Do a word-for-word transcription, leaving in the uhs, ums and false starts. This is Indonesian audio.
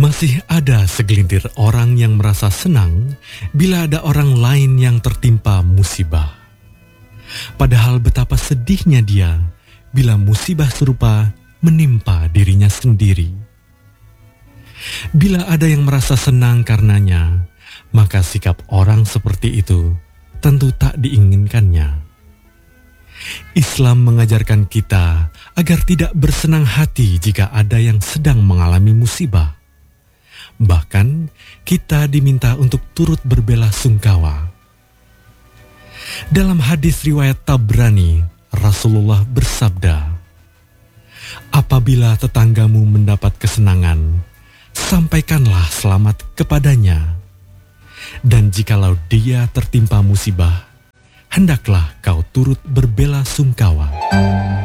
Masih ada segelintir orang yang merasa senang bila ada orang lain yang tertimpa musibah. Padahal betapa sedihnya dia bila musibah serupa menimpa dirinya sendiri. Bila ada yang merasa senang karenanya, maka sikap orang seperti itu tentu tak diinginkannya. Islam mengajarkan kita agar tidak bersenang hati jika ada yang sedang mengalami musibah. Bahkan kita diminta untuk turut berbela sungkawa. Dalam hadis riwayat Tabrani, Rasulullah bersabda, "Apabila tetanggamu mendapat kesenangan, sampaikanlah selamat kepadanya. Dan jikalau dia tertimpa musibah, hendaklah kau turut berbela sungkawa."